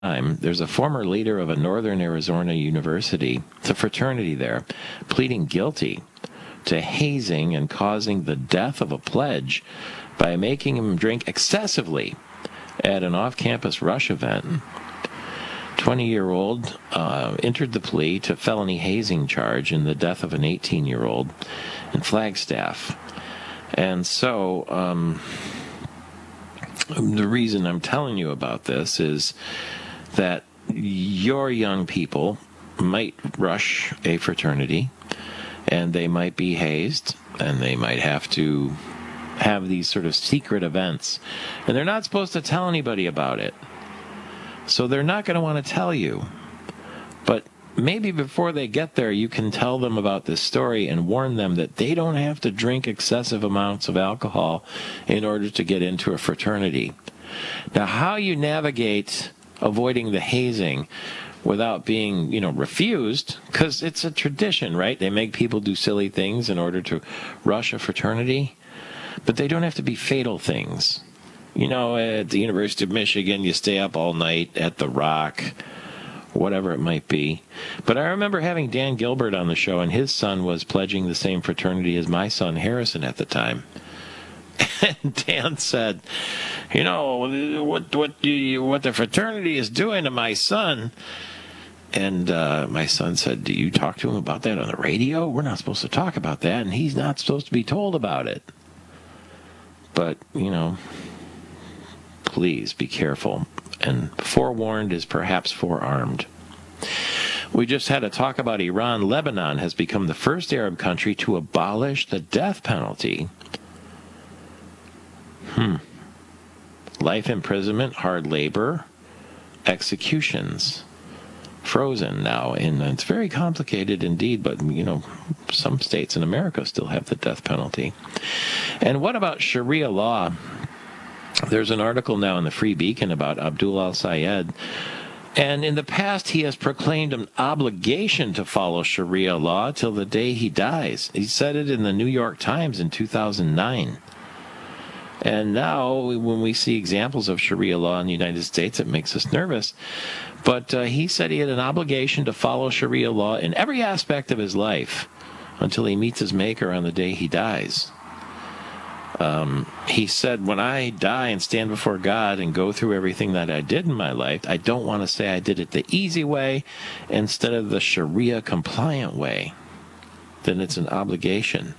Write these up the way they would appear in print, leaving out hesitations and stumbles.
there's a former leader of a northern Arizona university, it's a fraternity there, pleading guilty to hazing and causing the death of a pledge by making him drink excessively at an off-campus rush event. 20-year-old entered the plea to felony hazing charge in the death of an 18-year-old in Flagstaff. And so the reason I'm telling you about this is that your young people might rush a fraternity, and they might be hazed, and they might have to have these sort of secret events. And they're not supposed to tell anybody about it. So they're not going to want to tell you. But maybe before they get there, you can tell them about this story and warn them that they don't have to drink excessive amounts of alcohol in order to get into a fraternity. Now, how you navigate avoiding the hazing without being, refused, because it's a tradition, right? They make people do silly things in order to rush a fraternity, but they don't have to be fatal things. At the University of Michigan, you stay up all night at the Rock, whatever it might be. But I remember having Dan Gilbert on the show, and his son was pledging the same fraternity as my son Harrison at the time. And Dan said, what the fraternity is doing to my son. And my son said, do you talk to him about that on the radio? We're not supposed to talk about that, and he's not supposed to be told about it. But, please be careful. And forewarned is perhaps forearmed. We just had a talk about Iran. Lebanon has become the first Arab country to abolish the death penalty. Life imprisonment, hard labor, executions. Frozen now, and it's very complicated indeed, but, some states in America still have the death penalty. And what about Sharia law? There's an article now in the Free Beacon about Abdul al-Sayed, and in the past he has proclaimed an obligation to follow Sharia law till the day he dies. He said it in the New York Times in 2009. And now, when we see examples of Sharia law in the United States, it makes us nervous. But he said he had an obligation to follow Sharia law in every aspect of his life until he meets his Maker on the day he dies. He said, when I die and stand before God and go through everything that I did in my life, I don't want to say I did it the easy way instead of the Sharia-compliant way. Then it's an obligation.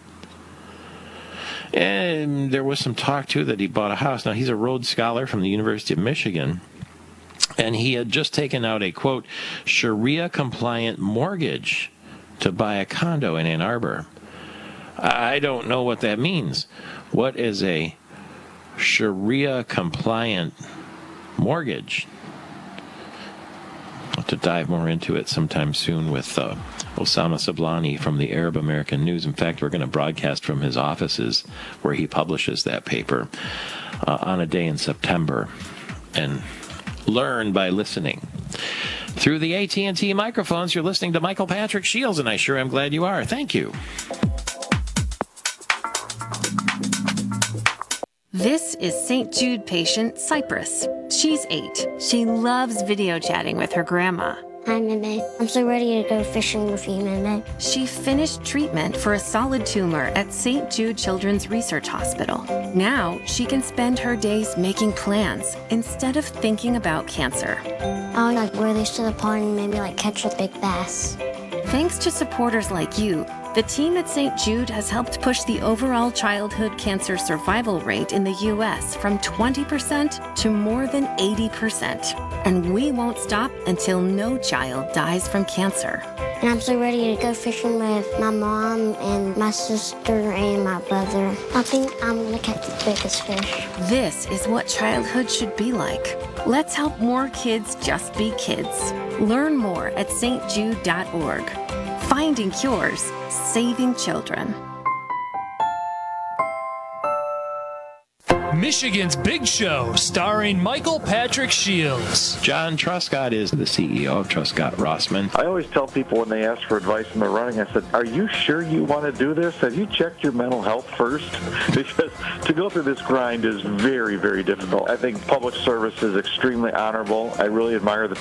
And there was some talk, too, that he bought a house. Now, he's a Rhodes Scholar from the University of Michigan, and he had just taken out a, quote, Sharia-compliant mortgage to buy a condo in Ann Arbor. I don't know what that means. What is a Sharia-compliant mortgage? I'll have to dive more into it sometime soon with Osama Sablani from the Arab American News. In fact, we're going to broadcast from his offices where he publishes that paper on a day in September, and learn by listening. Through the AT&T microphones, you're listening to Michael Patrick Shields, and I sure am glad you are. Thank you. This is St. Jude patient Cypress. She's 8. She loves video chatting with her grandma. Hi, Meme. I'm so ready to go fishing with you, Meme. She finished treatment for a solid tumor at St. Jude Children's Research Hospital. Now she can spend her days making plans instead of thinking about cancer. I would wear these to the pond and maybe catch a big bass. Thanks to supporters like you, the team at St. Jude has helped push the overall childhood cancer survival rate in the U.S. from 20% to more than 80%. And we won't stop until no child dies from cancer. And I'm so ready to go fishing with my mom and my sister and my brother. I think I'm going to catch the biggest fish. This is what childhood should be like. Let's help more kids just be kids. Learn more at stjude.org. Finding cures, saving children. Michigan's Big Show, starring Michael Patrick Shields. John Truscott is the CEO of Truscott Rossman. I always tell people when they ask for advice when they're running, I said, are you sure you want to do this? Have you checked your mental health first? Because to go through this grind is very, very difficult. I think public service is extremely honorable. I really admire the